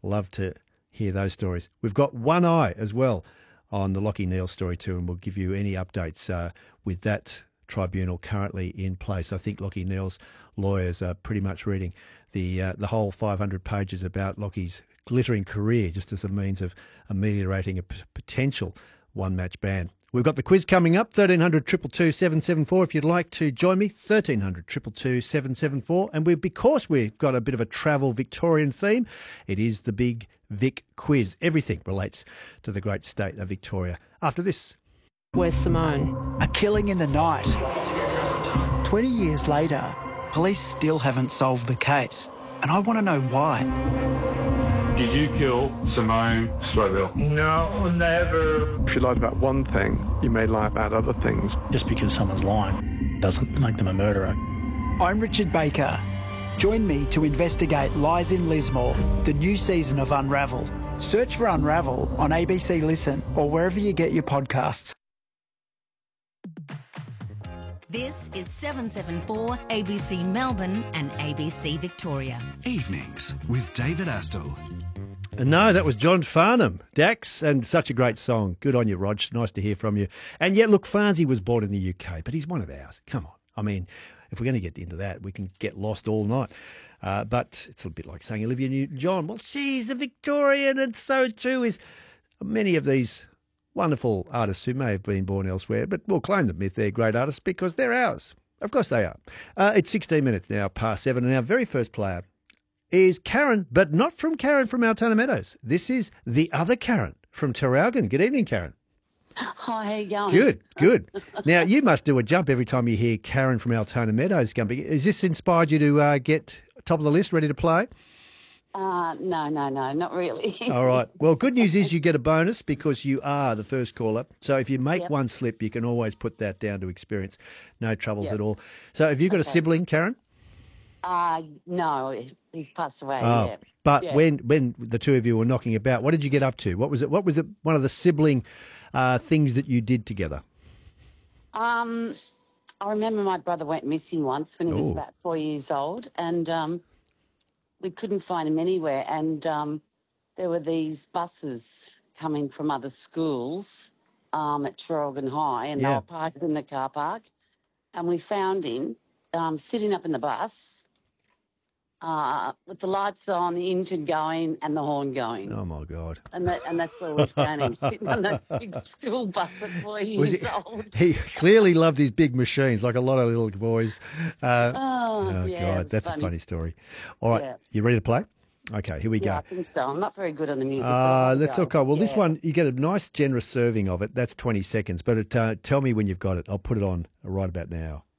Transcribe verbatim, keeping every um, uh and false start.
Love to hear those stories. We've got One Eye as well on the Lachie Neale story too, and we'll give you any updates uh, with that tribunal currently in place. I think Lachie Neale's lawyers are pretty much reading the uh, the whole five hundred pages about Lachie's glittering career just as a means of ameliorating a p- potential one-match ban. We've got the quiz coming up, thirteen hundred, two two two, seven seven four. If you'd like to join me, thirteen hundred, two two two, seven seven four. And we, because we've got a bit of a travel Victorian theme, it is the Big Vic quiz. Everything relates to the great state of Victoria. After this. Where's Simone? A killing in the night. twenty years later, police still haven't solved the case. And I want to know why. Did you kill Simone Stroville? No, never. If you lied about one thing, you may lie about other things. Just because someone's lying doesn't make them a murderer. I'm Richard Baker. Join me to investigate Lies in Lismore, the new season of Unravel. Search for Unravel on A B C Listen or wherever you get your podcasts. This is seven seven four A B C Melbourne and A B C Victoria. Evenings with David Astle. And no, that was John Farnham, Dax, and such a great song. Good on you, Rog. Nice to hear from you. And yet, look, Farnsey was born in the U K, but he's one of ours. Come on. I mean, if we're going to get into that, we can get lost all night. Uh, but it's a bit like saying Olivia Newton-John. Well, she's a Victorian, and so too is many of these wonderful artists who may have been born elsewhere, but we'll claim them if they're great artists because they're ours. Of course they are. Uh, it's sixteen minutes now past seven, and our very first player is Karen, but not from Karen from Altona Meadows. This is the other Karen from Terralgan. Good evening, Karen. Hi, how you going? Good, good. Now, you must do a jump every time you hear Karen from Altona Meadows jumping. Has this inspired you to uh, get top of the list, ready to play? Uh, no, no, no, not really. All right. Well, good news is you get a bonus because you are the first caller. So if you make Yep. one slip, you can always put that down to experience. No troubles Yep. at all. So have you got a Okay. sibling, Karen? Uh, no, he's passed away. Oh, yeah. but Yeah. when when the two of you were knocking about, what did you get up to? What was it? What was it? One of the sibling uh, things that you did together? Um, I remember my brother went missing once when he was Ooh. about four years old, and um, we couldn't find him anywhere. And um, there were these buses coming from other schools um, at Traralgon High, and they Yeah. were parked in the car park. And we found him um, sitting up in the bus uh, with the lights on, the engine going, and the horn going. Oh my God! And that, and that's where we found him, sitting on that big school bus at four Was years he, old. he clearly loved his big machines, like a lot of little boys. Uh, Oh, oh yeah, God, it's that's funny. a funny story. All right, Yeah. you ready to play? Okay, here we Yeah, I go. think so. I'm not very good on the music. but Uh, I'll that's go. okay. Well, this Yeah. one, you get a nice, generous serving of it. That's twenty seconds. But it, uh, tell me when you've got it. I'll put it on right about now.